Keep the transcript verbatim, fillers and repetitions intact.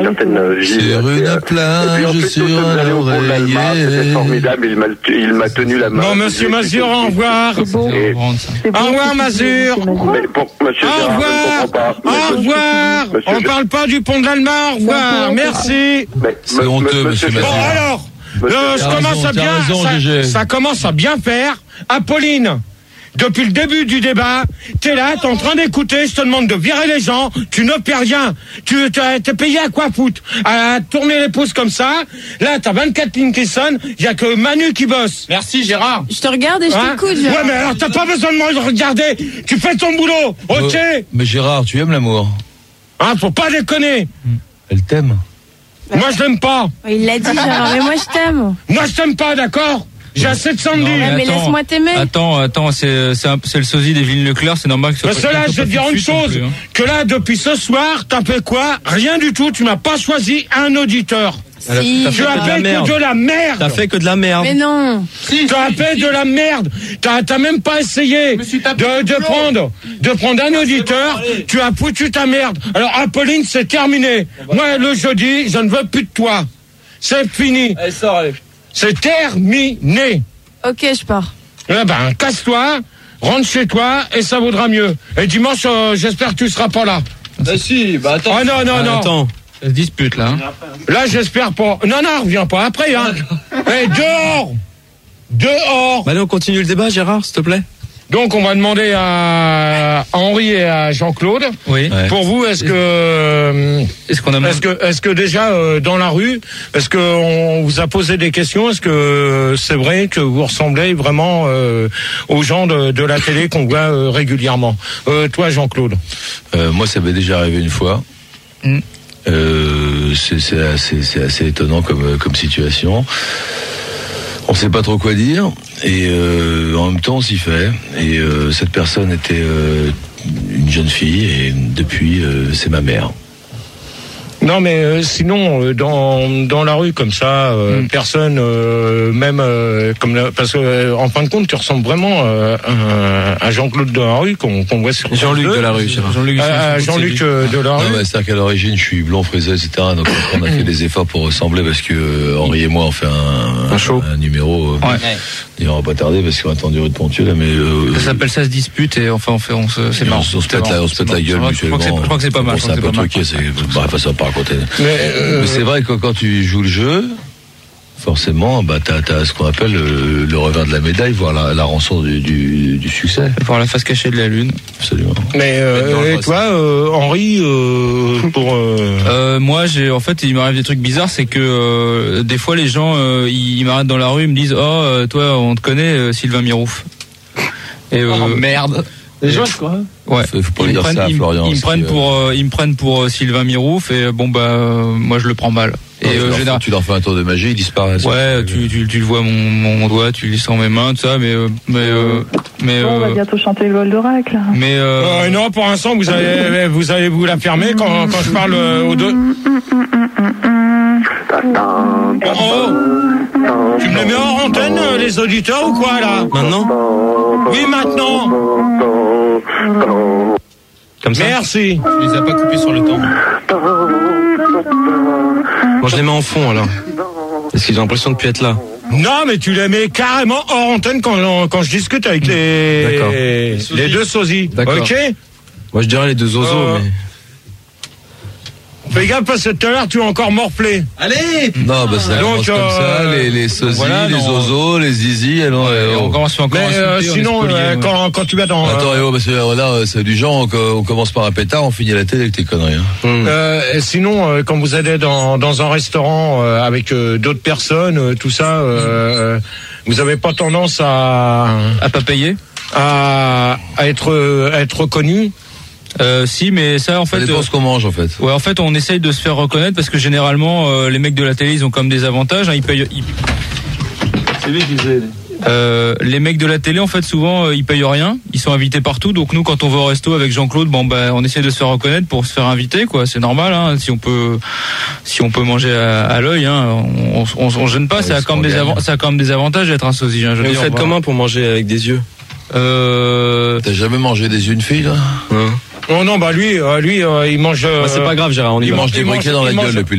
certaines villes. Sur une plage, sur un oreiller. C'était formidable, il m'a, il m'a tenu la main. Bon, monsieur Mazur, au revoir. Et- Au revoir, Mazur. Mais pour monsieur Au Gérard, je ne revoir. comprends pas. Au revoir. Monsieur On Gé- parle pas du pont de l'Alma. Au revoir. Merci. Mais, C'est me- honteux, me- monsieur Bon, Mazur. alors, Monsieur euh, je T'as commence raison, à bien, t'as raison, ça, Gégé. ça commence à bien faire. Apolline, depuis le début du débat, t'es là, t'es en train d'écouter, je te demande de virer les gens, tu ne perds rien. Tu t'es t'es payé à quoi foutre? À tourner les pouces comme ça. Là, t'as vingt-quatre lignes qui sonnent, il y a que Manu qui bosse. Merci Gérard. Je te regarde et je Hein? t'écoute. Ouais, Gérard. mais alors t'as pas besoin de me regarder. Tu fais ton boulot, ok? Euh, mais Gérard, tu aimes l'amour? Hein, faut pas déconner. Elle t'aime. Moi, je l'aime pas. Il l'a dit, Gérard, mais moi je t'aime. Moi, je t'aime pas, d'accord? J'ai assez de Sandy. Non, Ouais, mais attends. laisse-moi t'aimer. Attends, attends, c'est c'est, un- c'est le sosie des villes Leclerc, c'est normal que ce Mais soit. cela, que je ce vais te soit dire tout de une suite non chose, plus, hein. que là, depuis ce soir, t'as fait quoi? Rien du tout, tu m'as pas choisi un auditeur. Si, Tu as fait que de la merde. T'as fait que de la merde. mais non. Tu as fait de la merde. T'as t'as même pas essayé de, de prendre, de prendre un auditeur. Tu as foutu ta merde. Alors, Apolline, c'est terminé. Moi, le jeudi, je ne veux plus de toi. C'est fini. Allez, sors, allez. C'est terminé. Ok, je pars. Eh ben, casse-toi, rentre chez toi et ça vaudra mieux. Et dimanche, euh, j'espère que tu seras pas là. Bah si, bah attends. Ah non, non, Ah, non. Attends. Ça se dispute là. Hein. Là, j'espère pas. Non, non, reviens pas après, hein. Eh, dehors. Dehors. Bah allez, on continue le débat, Gérard, s'il te plaît. Donc, on va demander à, à Henri et à Jean-Claude. Oui. Ouais. Pour vous, est-ce que, euh, Est-ce qu'on a est-ce que, est-ce que déjà euh, dans la rue, est-ce que on vous a posé des questions? Est-ce que c'est vrai que vous ressemblez vraiment euh, aux gens de, de la télé qu'on voit euh, régulièrement? Euh, toi, Jean-Claude. Euh, moi, ça m'est déjà arrivé une fois. Mm. Euh, c'est c'est assez, c'est assez étonnant comme, comme situation. On sait pas trop quoi dire et euh, en même temps on s'y fait. Et euh, cette personne était euh, une jeune fille et depuis euh, c'est ma mère. Non, mais euh, sinon, euh, dans dans la rue comme ça, euh, Mm. personne, euh, même euh, comme la- parce que euh, en fin de compte, tu ressembles vraiment euh, à, à Jean-Claude de la rue qu'on qu'on voit sur Jean-Luc France deux. de la rue, Gérard. Jean-Luc, Euh, c'est- Jean-Luc c'est- euh, de la Non, rue. mais c'est-à-dire qu'à l'origine je suis blond, frisé, et cetera. Donc on a fait des efforts pour ressembler parce que euh, Henri et moi on fait un, Un show. un numéro. Euh, Ouais. Il va pas tarder parce qu'on a attendu rue de Pontieux là, mais euh, Ça s'appelle ça se dispute et enfin on fait on se c'est on, marrant. se- on se C'est pète la, marrant. on se pète la C'est gueule marrant. Je crois que c'est- mutuellement. je crois que c'est pas mal. Bon, je c'est un crois peu que c'est pas truqué, mal. c'est bref, ça va pas raconter. Mais, euh, Mais c'est vrai que quand tu joues le jeu, forcément, bah t'as, t'as ce qu'on appelle le, le revers de la médaille, voire la, la rançon du, du, du succès. Voir la face cachée de la lune. Absolument. mais euh, et toi, euh, Henri, euh, pour euh, Euh, moi, j'ai en fait, il m'arrive des trucs bizarres, c'est que euh, des fois les gens, euh, ils, ils m'arrêtent dans la rue, ils me disent, oh, euh, toi, on te connaît, euh, Sylvain Mirouf. Et euh, Oh, merde. Les gens, quoi. Ouais. Faut, faut pas Ils lui me dire prennent, ça à ils, Florian. ils me si, prennent euh, pour, euh, ils me prennent pour euh, Sylvain Mirouf et euh, bon bah, euh, moi je le prends mal. Et tu, euh, leur, général- tu leur fais un tour de magie, ils disparaissent. ouais, tu, tu, tu le vois mon, mon doigt, tu le sens mes mains, tout ça, mais euh, mais euh, mais Bon, on va euh, bientôt chanter le Goldorak, là. mais euh, euh, non, pour l'instant, vous allez vous allez vous la fermer quand quand je parle euh, aux deux. Oh, tu me les mets en antenne, euh, les auditeurs ou quoi là? Maintenant? Oui, maintenant. Comme ça? Merci. tu les as pas coupés sur le temps. Moi, je les mets en fond, alors. Parce qu'ils ont l'impression de plus être là. Non, mais tu les mets carrément hors antenne quand, quand je discute avec les, D'accord. les deux sosies. D'accord. Ok? Moi, je dirais les deux zozos, Euh, mais... Fais gaffe parce que tout à l'heure tu as encore morflé. Allez! Non, bah ça Donc, commence comme euh, ça, les, les sosies, voilà, les non. zozos, les zizi, alors, Ouais, euh, on oh. commence encore Mais à euh, insulter, on est sinon, spolié, euh, ouais. quand, quand tu vas dans... Attends, euh, Léo, parce que euh, là, euh, c'est du genre, on, on commence par un pétard, on finit la télé avec tes conneries. Hein. Hum. euh, et sinon, euh, quand vous allez dans, dans un restaurant euh, avec euh, d'autres personnes, euh, tout ça, euh, euh, vous avez pas tendance à, À pas payer? à, à être, euh, à être reconnu? Euh, si, mais ça en Ça fait. dépend euh, ce qu'on mange, en fait. Ouais, en fait, on essaye de se faire reconnaître parce que généralement, euh, les mecs de la télé, ils ont comme des avantages. Hein, ils payent. Ils... C'est lui qui faisait. Euh, les mecs de la télé, en fait, souvent, euh, ils payent rien. Ils sont invités partout. Donc nous, quand on va au resto avec Jean-Claude, bon, bah, on essaie de se faire reconnaître pour se faire inviter, quoi. C'est normal. Hein, si on peut, si on peut manger à, à l'œil, hein, on, on, on gêne pas. Ouais, ça a c'est quand même qu'on des gagne. avan- ça a quand même des avantages d'être un sosie. Hein, je veux Mais vous dire, faites voilà. comment pour manger avec des yeux? Euh, T'as jamais mangé des yeux de fille, là? Hein? Oh non, bah lui, euh, lui, euh, il mange... euh, Bah, c'est pas grave, Gérard, on y il va. mange- Mange des il mange- briquets dans il la mange- gueule depuis